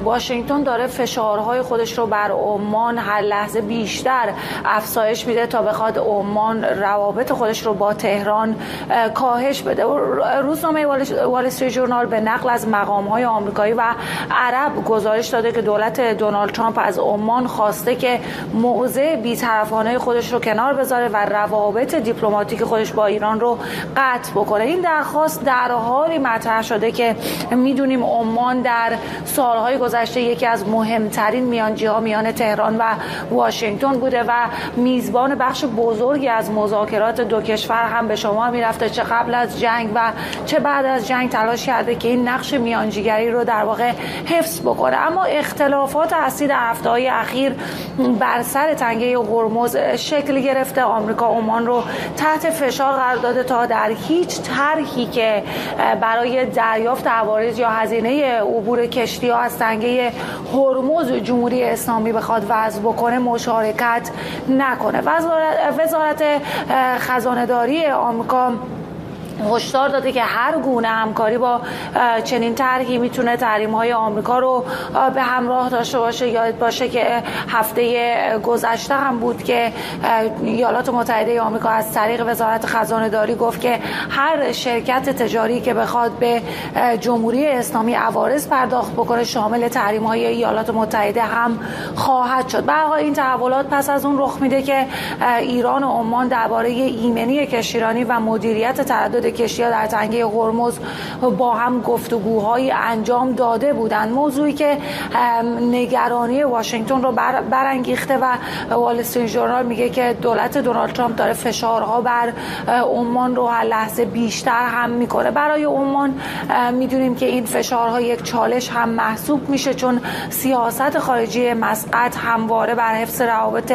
واشنگتن داره فشارهای خودش رو بر عمان هر لحظه بیشتر افزایش میده تا بخواد عمان روابط خودش رو با تهران کاهش بده. روزنامه وال استریت ژورنال به نقل از مقام‌های آمریکایی و عرب گزارش داده که دولت دونالد ترامپ از عمان خواسته که موضع بی‌طرفانه خودش رو کنار بذاره و روابط دیپلماتیک خودش با ایران رو قطع بکنه. این درخواست در حالی مطرح شده که میدونیم عمان در سالهای گذشته یکی از مهمترین میانجی‌ها میان تهران و واشنگتن بوده و میزبان بخش بزرگی از مذاکرات دو کشور هم به شما میرفته، چه قبل از جنگ و چه بعد از جنگ تلاش کرده که این نقش میانجیگری رو در واقع حفظ بکنه. اما اختلافات اصلی در هفته‌های اخیر بر سر تنگه هرمز شکل گرفته. آمریکا عمان رو تحت فشار قرار داده تا در هیچ طرحی که برای دریافت عوارض یا هزینه عبور کشتی‌ها از تنگه هرمز جمهوری اسلامی بخواد وضع بکنه مشارکت نکنه. وزارت خزانه‌داری آمریکا هشدار داده که هر گونه همکاری با چنین طرحی میتونه تحریم‌های آمریکا رو به همراه داشته باشه. یاد باشه که هفته گذشته هم بود که ایالات متحده آمریکا از طریق وزارت خزانه‌داری گفت که هر شرکت تجاری که بخواد به جمهوری اسلامی عوارض پرداخت بکنه شامل تحریم‌های ایالات متحده هم خواهد شد. به هر حال این تحولات پس از اون رخ میده که ایران و عمان درباره ایمنی کشتیرانی و مدیریت تردد کشتی‌ها در تنگه هرمز با هم گفتگوهای انجام داده بودند، موضوعی که نگرانی واشنگتن رو برانگیخته و وال استریت ژورنال میگه که دولت دونالد ترامپ داره فشارها بر عمان رو هر لحظه بیشتر هم میکنه. برای عمان میدونیم که این فشارها یک چالش هم محسوب میشه، چون سیاست خارجی مسقط همواره بر حفظ روابط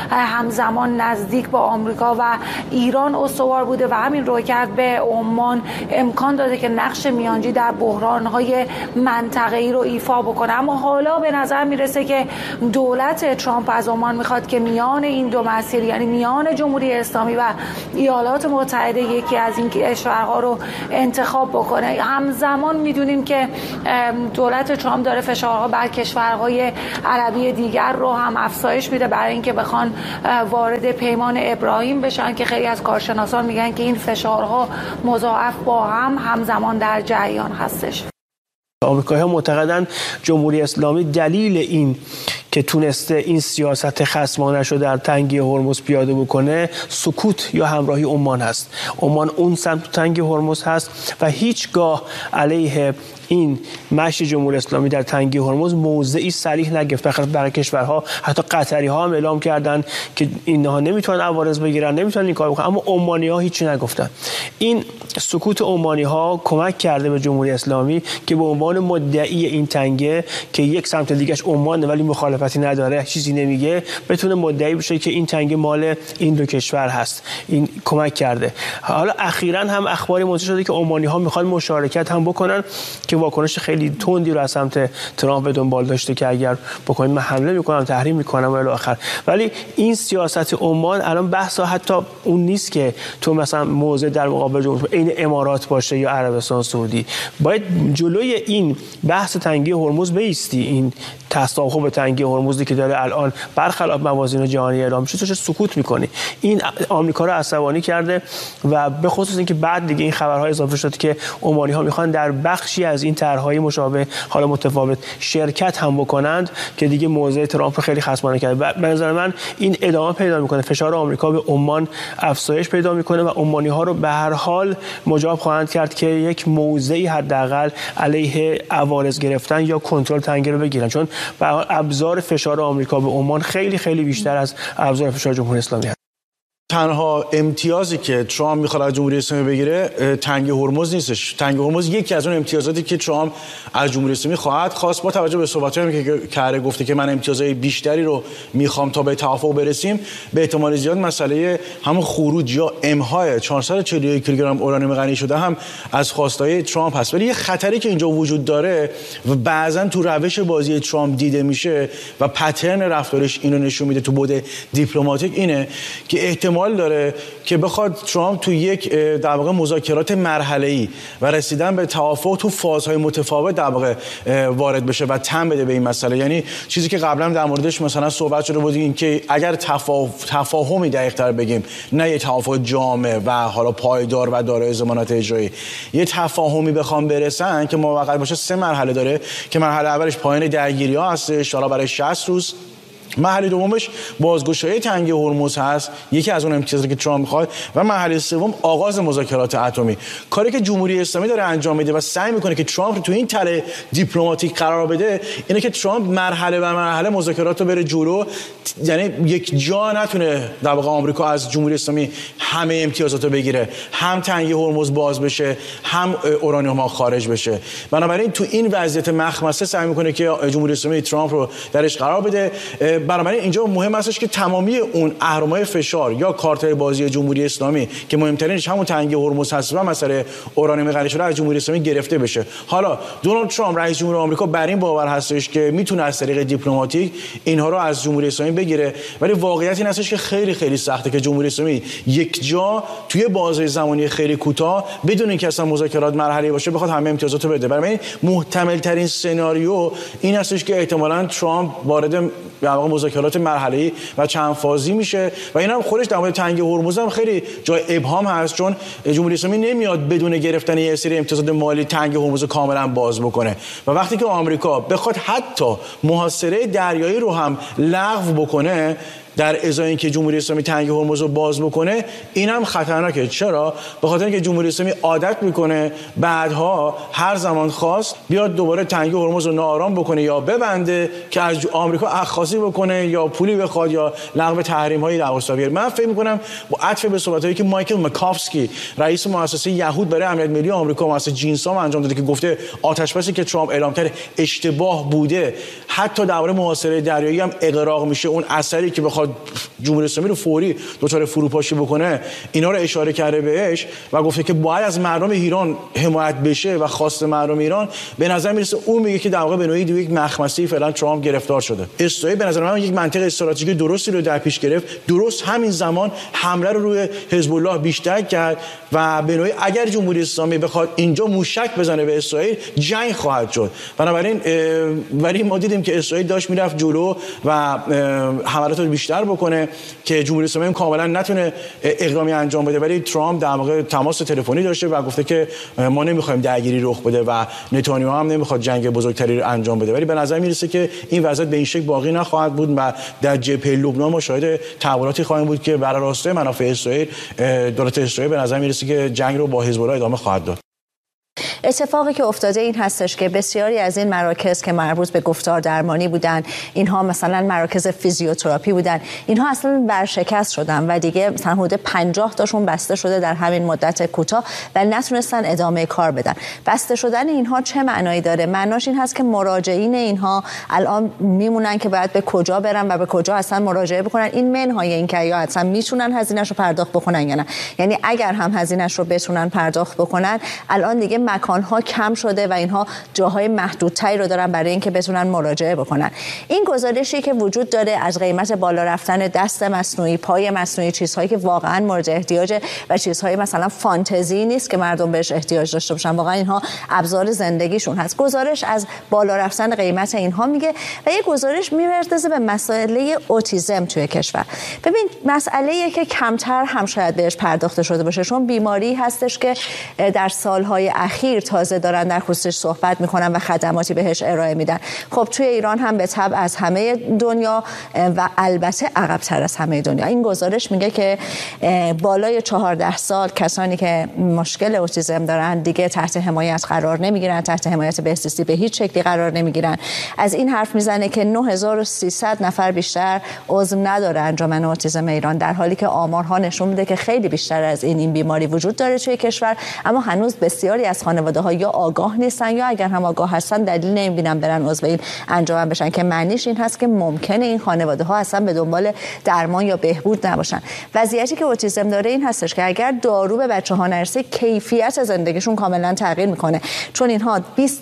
همزمان نزدیک با آمریکا و ایران استوار بوده و همین رویکرد به عمان امکان داده که نقش میانجی در بحران‌های منطقه‌ای رو ایفا بکنه. اما حالا به نظر میرسه که دولت ترامپ از عمان میخواد که میان این دو مسیر، یعنی میان جمهوری اسلامی و ایالات متحده، یکی از این کشورها رو انتخاب بکنه. همزمان میدونیم که دولت ترامپ داره فشارها بر کشورهای عربی دیگر رو هم افزایش میده برای اینکه بخوان وارد پیمان ابراهیم بشن که خیلی از کارشناسان میگن که این فشارها مضاعف با هم همزمان در جریان هستش. آمریکایی‌ها معتقدند جمهوری اسلامی دلیل این که تونسته این سیاست خصمانه‌اش رو در تنگه هرمز پیاده بکنه سکوت یا همراهی عمان هست. عمان اون سمت تنگه هرمز هست و هیچگاه علیه این مشی جمهوری اسلامی در تنگه هرمز موضعی صریح نگرفت. بخاطر برای کشورها حتی قطری‌ها هم اعلام کردن که اینها نمیتونن عوارض بگیرن، نمیتونن این کارو بکنن، اما عمانی‌ها هیچی نگفتن. این سکوت عمانی‌ها کمک کرده به جمهوری اسلامی که به عنوان مدعی این تنگه که یک سمت دیگه‌اش عمانه ولی مخالفتی نداره، چیزی نمیگه، بتونه مدعی بشه که این تنگه مال این دو کشور هست. این کمک کرده. حالا اخیراً هم اخباری منتشر شده که عمانی‌ها میخوان مشارکت هم بکنن که واکنش خیلی تندی رو از سمت ترامپ به دنبال داشته که اگر بکنید من حمله میکنم، تحریم میکنم و الی آخر. ولی این سیاست عمان الان بحث حتی اون نیست که تو مثلا موضع در مقابل جمهوری این امارات باشه یا عربستان سعودی. باید جلوی این بحث تنگه هرمز بایستی. این تصاحب تنگه هرمزی که داره الان برخلاف موازین جهانی اعلام میشه، تو سکوت میکنی. این آمریکا رو عصبانی کرده و به خصوص اینکه بعد دیگه این خبرهای اضافه شد که عمانی‌ها میخوان در بخشی از این طرح‌های مشابه حالا متفاوت شرکت هم بکنند که دیگه موضع ترامپ خیلی خصمانه کرده. به نظر من این ادامه پیدا میکنه، فشار آمریکا به عمان افزایش پیدا میکنه و عمانی‌ها رو به هر حال مجاب خواهند کرد که یک موضعی حداقل علیه عوارض گرفتن یا کنترل تنگه رو بگیرن، چون ابزار فشار آمریکا به عمان خیلی خیلی بیشتر از ابزار فشار جمهوری اسلامی است. تنها امتیازی که ترامپ میخواد از جمهوری اسلامی بگیره تنگه هرمز نیستش. تنگه هرمز یکی از اون امتیازاتی که ترامپ از جمهوری اسلامی خواهد خواست. با توجه به صحبتایی که کرده گفته که من امتیازهای بیشتری رو میخوام تا به توافق برسیم، به احتمال زیاد مسئله همون خروج یا امهای 441 کیلوگرم اورانیوم غنی شده هم از خواستای ترامپ هست. ولی یه خطری که اینجا وجود داره و بعضا تو روش بازی ترامپ دیده میشه و پترن رفتارش اینو نشون میده تو بعد دیپلماتیک، اینه که احتمال داره که بخواد ترامپ تو یک در واقع مذاکرات مرحله‌ای و رسیدن به توافق تو فازهای متفاوت در واقع وارد بشه و تن بده به این مسئله. یعنی چیزی که قبلا در موردش مثلا صحبت شده بود این که اگر تفاهمی دقیق‌تر بگیم، نه یه توافق جامع و حالا پایدار و دارای ضمانت اجرایی، یه تفاهمی بخوام برسن که موقت باشه 3 مرحله داره که مرحله اولش پایان درگیری‌ها هستش حالا برای 60 روز، مرحله دومش بازگشایی تنگه هرمز هست، یکی از اون امتیازاتی که ترامپ میخواد، و مرحله سوم آغاز مذاکرات اتمی. کاری که جمهوری اسلامی داره انجام میده و سعی میکنه که ترامپ تو این تله دیپلماتیک قرار بده اینه که ترامپ مرحله به مرحله مذاکرات رو بره جلو، یعنی یک جا نتونه در واقع آمریکا از جمهوری اسلامی همه امتیازاتو بگیره، هم تنگه هرمز باز بشه، هم اورانیوم ها خارج بشه. بنابراین تو این وضعیت مخمسه سعی میکنه که جمهوری اسلامی ترامپ رو درش قرار بده. بنابراین اینجا مهم هستش که تمامی اون اهرم‌های فشار یا کارت‌های بازی جمهوری اسلامی که مهمترینش همون تنگه هرمز هست و مسئله اورانیوم غنی شده از جمهوری اسلامی گرفته بشه. حالا دونالد ترامپ رئیس جمهور آمریکا بر این باور هستش که میتونه از طریق دیپلماتیک اینها رو از جمهوری اسلامی بگیره، ولی واقعیت این هستش که خیلی خیلی سخته که جمهوری اسلامی یک جا توی بازه زمانی خیلی کوتاه بدون اینکه اصلا مذاکرات مرحله‌ای باشه بخواد همه امتیازاتو بده. برای محتمل ترین سناریو این هستش که احتمالاً ترامپ وارد مذاکرات مرحله‌ای و چند فازی میشه و اینا هم خودش در مورد تنگه هرمز هم خیلی جای ابهام هست، چون جمهوری اسلامی نمیاد بدون گرفتن یه سری امتیازات مالی تنگه هرمز کاملا باز بکنه و وقتی که آمریکا بخواد حتی محاصره دریایی رو هم لغو بکنه در ازای اینکه جمهوری اسلامی تنگه هرمز رو باز بکنه، این هم خطرناکه. چرا؟ به خاطر اینکه جمهوری اسلامی عادت میکنه بعدها هر زمان خواست بیاد دوباره تنگه هرمز رو ناآرام بکنه یا ببنده که از آمریکا اخاذی بکنه یا پولی بخواد یا لغو تحریم‌های در من فکر میکنم با عطف به صحبتایی که مایکل مکافسکی رئیس مؤسسه یهود برای امنیت ملی آمریکا مؤسسه جینسام انجام داده که گفته آتش‌بسی که ترامپ اعلام کرد اشتباه بوده، حتی درباره محاصره دریایی هم اغراق میشه، اون اثری که بخواد جمهوری اسلامی رو فوری دچار فروپاشی بکنه اینا رو اشاره کرده بهش و گفته که باید از مردم ایران حمایت بشه و خواست مردم ایران. به نظر میرسه اون میگه که در واقع به نوعی یک مخمسه‌ای فعلا ترامپ گرفتار شده. اسرائیل به نظر من یک منطق استراتژیکی درستی رو در پیش گرفت، درست همین زمان حمله رو روی حزب الله بیشتر کرد و به نوعی اگر جمهوری اسلامی بخواد اینجا موشک بزنه به اسرائیل جنگ خواهد شد. بنابراین ولی ما دیدیم که اسرائیل داشت میرفت جلو و حملات رو بیشتر بکنه که جمهوری اسلامی کاملا نتونه اقدامی انجام بده، ولی ترامپ در واقع تماس تلفنی داشته و گفته که ما نمیخوایم درگیری رخ بده و نتانیاهو هم نمیخواد جنگ بزرگتری رو انجام بده، ولی به نظر میرسه که این وضعیت به این شکل باقی نخواهد بود و در جبهه لبنان ما شاهد تحولاتی خواهیم بود که برای راسته منافع اسرائیل دولت اسرائیل به نظر میرسه که جنگ رو با حزب الله ادامه خواهد داد. اتفاقی که افتاده این هستش که بسیاری از این مراکز که مربوط به گفتار درمانی بودن، اینها مثلا مراکز فیزیوتراپی بودن، اینها اصلا ورشکست شدن و دیگه مثلا حدود 50 تاشون بسته شده در همین مدت کوتاه و نتونستن ادامه کار بدن. بسته شدن اینها چه معنایی داره؟ معناش این هست که مراجعین اینها الان میمونن که باید به کجا برن و به کجا اصلا مراجعه بکنن. این منهای این که یا اصلا میتونن هزینه‌شو پرداخت بکنن یا نه. یعنی اگر هم هزینه‌ش رو بتونن پرداخت بکنن، الان دیگه مکان‌ها کم شده و اینها جاهای محدودتری رو دارن برای اینکه بتونن مراجعه بکنن. این گزارشی که وجود داره از قیمت بالا رفتن دست مصنوعی، پای مصنوعی، چیزهایی که واقعا مورد احتیاجه و چیزهای مثلا فانتزی نیست که مردم بهش احتیاج داشته باشن، واقعا اینها ابزار زندگیشون هست. گزارش از بالا رفتن قیمت اینها میگه و یه گزارش میپردازه به مسئله اوتیسم توی کشور. ببین مسئله‌ایه که کمتر هم شاید بهش پرداخته شده باشه، چون بیماری هستش که در سالهای اخیر تازه دارن در خصوصش صحبت میکنن و خدماتی بهش ارائه میدن. خب توی ایران هم به تبع از همه دنیا و البته عقب‌تر از همه دنیا. این گزارش میگه که بالای 14 سال کسانی که مشکل اوتیسم دارن دیگه تحت حمایت قرار نمیگیرن، تحت حمایت بهزیستی به هیچ شکلی قرار نمیگیرن. از این حرف میزنه که 9300 نفر بیشتر عضو نداره انجمن اوتیسم ایران، در حالی که آمارها نشون میده که خیلی بیشتر از این بیماری وجود داره توی کشور، اما هنوز بسیاری از خانواده خانواده‌ها یا آگاه نیستن یا اگر هم آگاه هستن دلیل نمی‌بینن برن عضو این انجمن بشن، که معنیش این هست که ممکنه این خانواده‌ها اصلا به دنبال درمان یا بهبود نباشن. وضعیتی که اوتیسم داره این هستش که اگر دارو به بچه‌ها نرسه کیفیت زندگیشون کاملا تغییر میکنه، چون اینها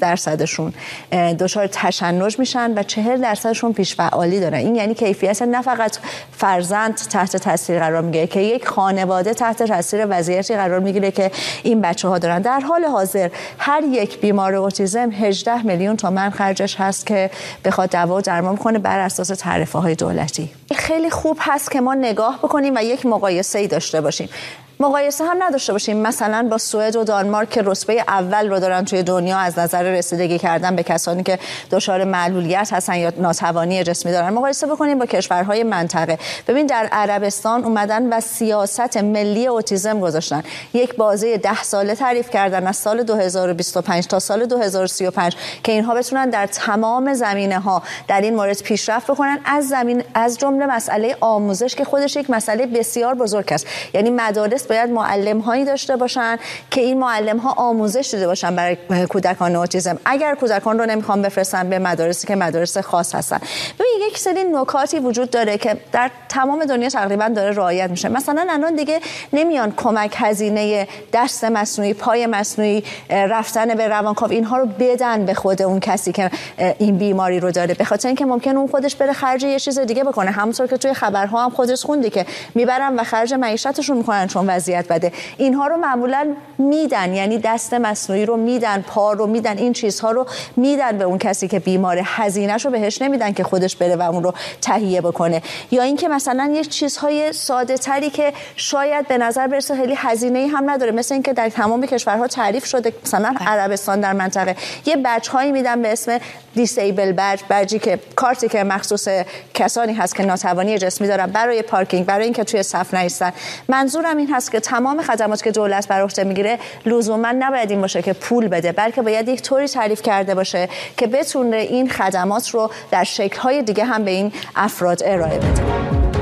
20% دچار تشنج میشن و 40% پیش فعالی دارن. این یعنی کیفیت نه فقط فرزند تحت تاثیر قرار میگیره که یک خانواده تحت تاثیر وضعیتی قرار میگیره که این بچه‌ها دارن. در حال حاضر هر یک بیمار اوتیسم 18 میلیون تومان خرجش هست که بخواد دوا و درمان کنه بر اساس تعرفه‌های دولتی. خیلی خوب هست که ما نگاه بکنیم و یک مقایسه‌ای داشته باشیم. مقایسه هم نداشته باشیم مثلا با سوئد و دانمارک که رتبه اول رو دارن توی دنیا از نظر رسیدگی کردن به کسانی که دچار معلولیت هستن یا ناتوانی جسمی دارن. مقایسه بکنیم با کشورهای منطقه. ببین در عربستان اومدن و سیاست ملی اوتیسم گذاشتن، یک بازه 10 ساله تعریف کردن از سال 2025 تا سال 2035 که اینها بتونن در تمام زمینه‌ها در این مورد پیشرفت بکنن، از جمله مسئله آموزش که خودش یک مسئله بسیار بزرگ است. یعنی مدارس باید معلم‌هایی داشته باشن که این معلم‌ها آموزش دیده باشن برای کودکان اوتیسم. اگر کودکان رو نمیخوان بفرستن به مدارسی که مدارس خاص هستن. ببین یک سری نکاتی وجود داره که در تمام دنیا تقریبا داره رعایت میشه. مثلا الان دیگه نمیان کمک هزینه دست مصنوعی، پای مصنوعی، رفتن به روانکاو اینها رو بدن به خود اون کسی که این بیماری رو داره، به خاطر اینکه ممکن اون خودش بره خرج یه چیز دیگه بکنه. همونطور که توی خبرها هم خودت خوندی که میبرن و خرج معیشتشون میکنن چون وضعیت بده. اینها رو معمولا میدن، یعنی دست مصنوعی رو میدن، پا رو میدن، این چیزها رو میدن به اون کسی که بیماره، هزینه‌شو بهش نمیدن که خودش بره و اون رو تهیه بکنه. یا اینکه مثلا یک چیزهای ساده تری که شاید به نظر برسه خیلی هزینه‌ای هم نداره، مثل اینکه در تمام کشورها تعریف شده، مثلا عربستان در منطقه یه بچه‌هایی میدن به اسم دیسیبل بجی که کارتی که مخصوص کسانی هست که ناتوانی جسمی دارن برای پارکینگ، برای اینکه توی صف نایستن. منظورم این هست که تمام خدمات که دولت بر عهده میگیره لزوما نباید این باشه که پول بده، بلکه باید یک طوری تعریف کرده باشه که بتونه این خدمات رو در شکل‌های دیگه هم به این افراد ارائه بده.